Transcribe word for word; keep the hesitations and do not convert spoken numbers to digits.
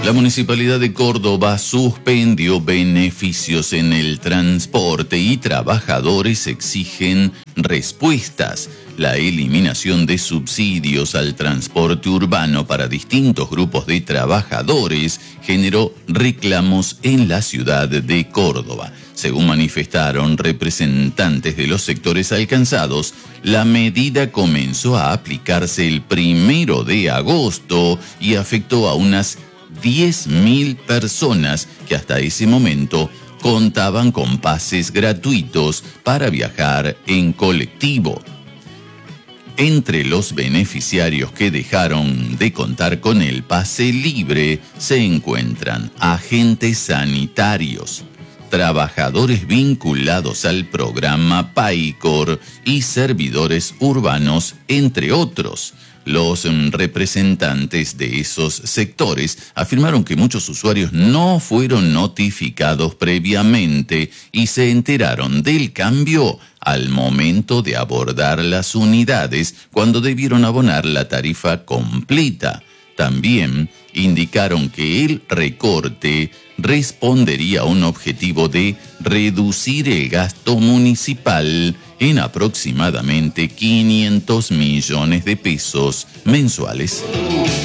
La Municipalidad de Córdoba suspendió beneficios en el transporte y trabajadores exigen respuestas. La eliminación de subsidios al transporte urbano para distintos grupos de trabajadores generó reclamos en la ciudad de Córdoba. Según manifestaron representantes de los sectores alcanzados, la medida comenzó a aplicarse el primero de agosto y afectó a unas diez mil personas que hasta ese momento contaban con pases gratuitos para viajar en colectivo. Entre los beneficiarios que dejaron de contar con el pase libre se encuentran agentes sanitarios, trabajadores vinculados al programa PAICOR y servidores urbanos, entre otros. Los representantes de esos sectores afirmaron que muchos usuarios no fueron notificados previamente y se enteraron del cambio al momento de abordar las unidades cuando debieron abonar la tarifa completa. También indicaron que el recorte respondería a un objetivo de reducir el gasto municipal en aproximadamente quinientos millones de pesos mensuales.